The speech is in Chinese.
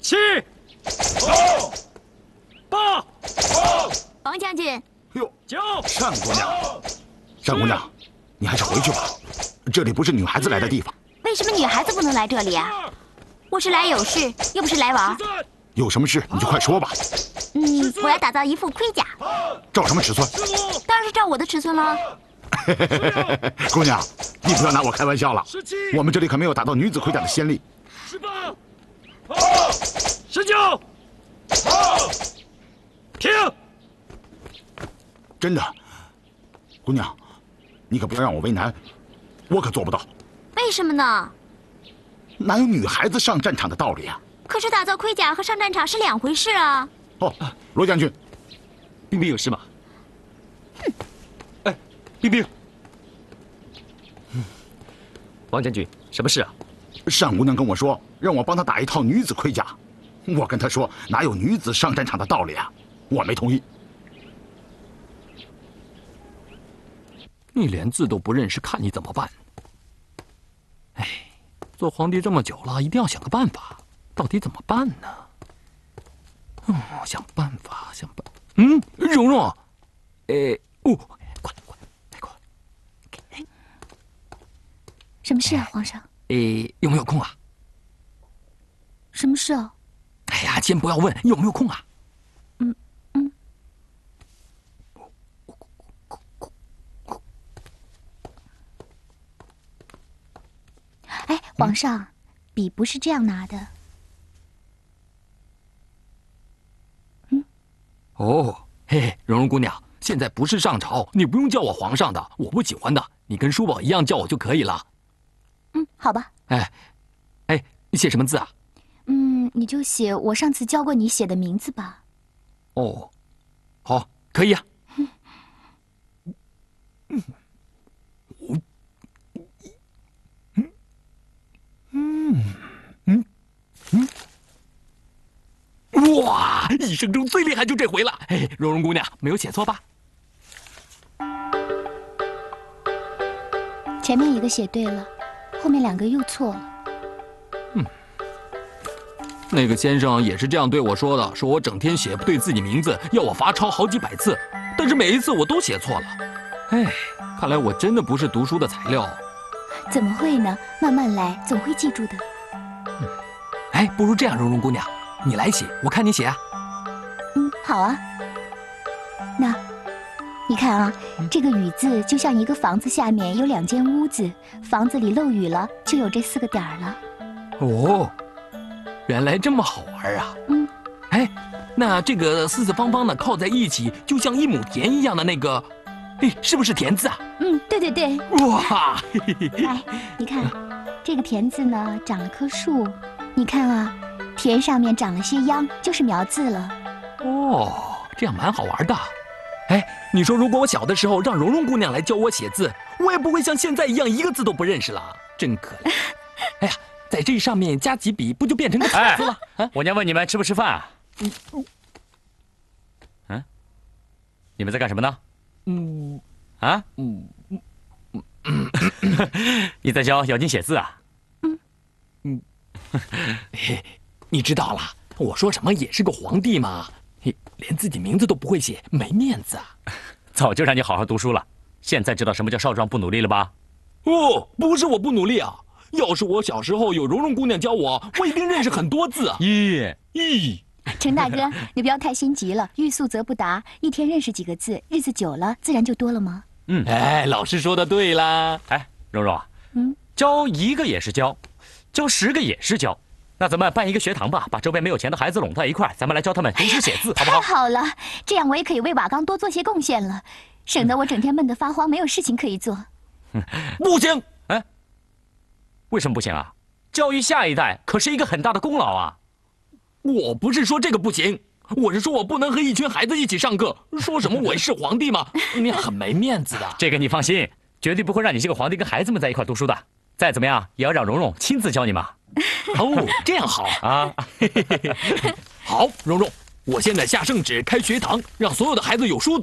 7、8、 王将军， 哟 9。 单姑娘，单姑娘，你还是回去吧，这里不是女孩子来的地方。 为什么女孩子不能来这里啊？我是来有事，又不是来玩。 有什么事你就快说吧。 我要打造一副盔甲。 照什么尺寸？ 当然是照我的尺寸了。 姑娘，你不要拿我开玩笑了。 17、 我们这里可没有打造女子盔甲的先例。 18、19。停！ 真的，姑娘，你可不要让我为难，我可做不到。 为什么呢？ 哪有女孩子上战场的道理啊？ 可是打造盔甲和上战场是两回事啊。 哦，罗将军， 冰冰有事吗？哎，冰冰。王将军，什么事啊？ 单姑娘跟我说，让我帮她打一套女子盔甲。我跟她说，哪有女子上战场的道理啊？我没同意。 你连字都不认识，看你怎么办？哎，做皇帝这么久了，一定要想个办法。到底怎么办呢？想办法，想办。蓉蓉，过来，过来。 什么事啊，皇上？ 有没有空啊？ 什么事啊？ 哎呀，先不要问，有没有空啊？ 哎，皇上，笔不是这样拿的。 蓉蓉姑娘，现在不是上朝，你不用叫我皇上的，我不喜欢的，你跟叔宝一样叫我就可以了。 好吧。 你写什么字啊？ 你就写我上次教过你写的名字吧。 哦，好，可以啊。哇！一生中最厉害就这回了。蓉蓉姑娘没有写错吧？ 前面一个写对了，后面2个又错了。 那个先生也是这样对我说的，说我整天写不对自己名字，要我罚抄好几百次，但是每一次我都写错了。看来我真的不是读书的材料。 怎么会呢？慢慢来，总会记住的。 不如这样，蓉蓉姑娘，你来写，我看你写啊。 好啊。那，你看啊，这个雨字就像一个房子下面有2间屋子，房子里漏雨了，就有这4个点儿了。 哦，原来这么好玩啊！那这个四四方方的靠在一起，就像一亩田一样的那个，是不是田字啊？ 对。 哇！ 来，你看，这个田字呢长了棵树，你看啊，田上面长了些秧，就是苗字了。 哦，这样蛮好玩的。你说如果我小的时候让蓉蓉姑娘来教我写字，我也不会像现在一样一个字都不认识了，真可怜。在这上面加几笔，不就变成个草字了？ 我娘问你们吃不吃饭啊？你们在干什么呢？你在教咬金写字啊？ 你知道了，我说什么也是个皇帝嘛，连自己名字都不会写，没面子啊！ 早就让你好好读书了，现在知道什么叫少壮不努力了吧？ 不是我不努力啊，要是我小时候有蓉蓉姑娘教我，我一定认识很多字啊！ 程大哥，你不要太心急了，欲速则不达，一天认识几个字，日子久了自然就多了吗？ 老师说的对啦。 蓉蓉，教1个也是教，教10个也是教。那咱们办一个学堂吧，把周边没有钱的孩子拢在一块，咱们来教他们读书写字，好不好？ 太好了，这样我也可以为瓦岗多做些贡献了，省得我整天闷得发慌，没有事情可以做。 不行！ 为什么不行啊？教育下一代可是一个很大的功劳啊！ 我不是说这个不行，我是说我不能和一群孩子一起上课，说什么我是皇帝嘛，那很没面子的。 这个你放心，绝对不会让你这个皇帝跟孩子们在一块读书的。再怎么样，也要让蓉蓉亲自教你嘛。 这样好啊！ 好，蓉蓉，我现在下圣旨开学堂，让所有的孩子有书读。